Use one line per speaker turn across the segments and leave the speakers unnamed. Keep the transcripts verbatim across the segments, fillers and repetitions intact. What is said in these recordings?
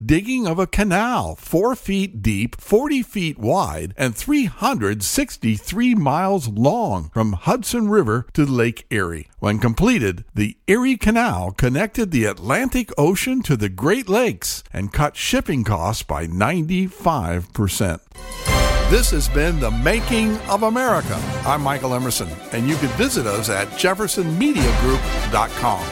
digging of a canal four feet deep, forty feet wide, and three hundred sixty-three miles long from Hudson River to Lake Erie. When completed, the Erie Canal connected the Atlantic Ocean to the Great Lakes and cut shipping costs by ninety-five percent. This has been The Making of America. I'm Michael Emerson, and you can visit us at jefferson media group dot com.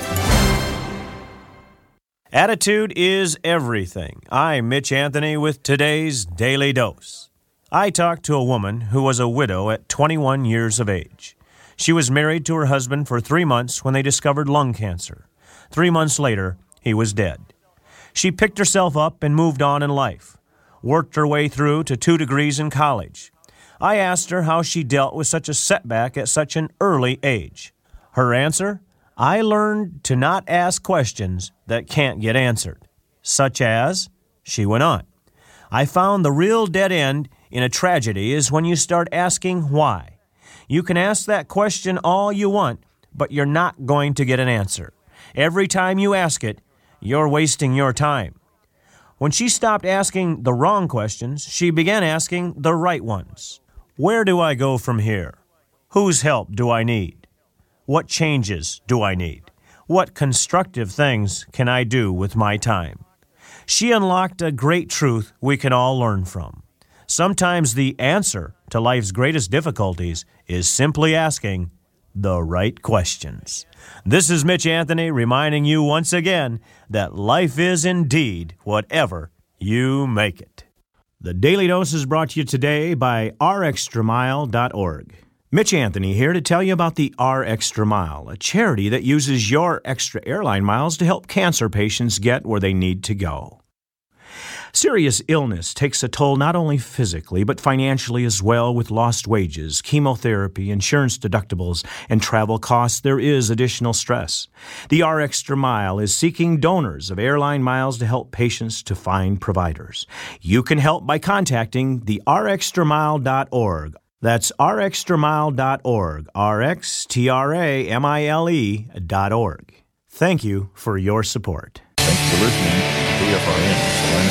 Attitude is everything. I'm Mitch Anthony with today's Daily Dose. I talked to a woman who was a widow at twenty-one years of age. She was married to her husband for three months when they discovered lung cancer. Three months later, he was dead. She picked herself up and moved on in life, worked her way through to two degrees in college. I asked her how she dealt with such a setback at such an early age. Her answer? I learned to not ask questions that can't get answered. Such as, she went on, I found the real dead end in a tragedy is when you start asking why. You can ask that question all you want, but you're not going to get an answer. Every time you ask it, you're wasting your time. When she stopped asking the wrong questions, she began asking the right ones. Where do I go from here? Whose help do I need? What changes do I need? What constructive things can I do with my time? She unlocked a great truth we can all learn from. Sometimes the answer to life's greatest difficulties is simply asking the right questions. This is Mitch Anthony reminding you once again that life is indeed whatever you make it. The Daily Dose is brought to you today by r extra mile dot org. Mitch Anthony here to tell you about the R Extra Mile, a charity that uses your extra airline miles to help cancer patients get where they need to go. Serious illness takes a toll not only physically, but financially as well. With lost wages, chemotherapy, insurance deductibles, and travel costs, there is additional stress. The R Extra Mile is seeking donors of airline miles to help patients to find providers. You can help by contacting the r extra mile dot org. That's r extra mile dot org, R X T R A M I L E dot org. Thank you for your support.
Thanks for listening to K F R N.